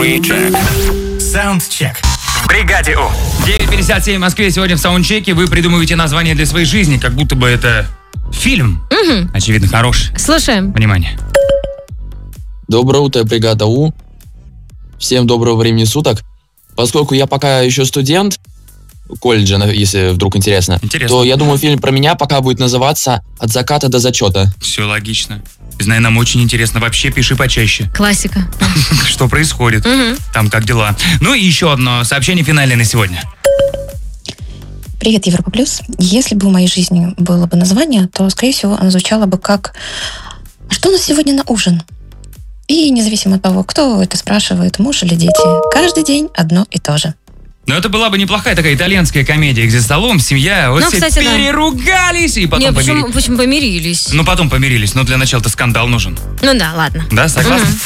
Саундчек. В бригаде У. 9:57 в Москве. Сегодня в саундчеке вы придумываете название для своей жизни, как будто бы это фильм. Очевидно, хороший. Слушаем. Внимание. Доброе утро, бригада У. Всем доброго времени суток. Поскольку я пока еще студент колледжа, если вдруг интересно, то я думаю, фильм про меня пока будет называться «От заката до зачета». Все логично. Знаю, нам очень интересно. Вообще пиши почаще. Классика. Что происходит? Там как дела? Ну и еще одно сообщение финальное на сегодня. Привет, Европа Плюс. Если бы в моей жизни было бы название, то, скорее всего, оно звучало бы как «А что у нас сегодня на ужин?» И независимо от того, кто это спрашивает, муж или дети, каждый день одно и то же. Но это была бы неплохая такая итальянская комедия, где за столом семья вот все кстати, переругались и потом почему помирились? Ну, потом помирились. Но для начала-то скандал нужен. Ну да, ладно. Да, согласна?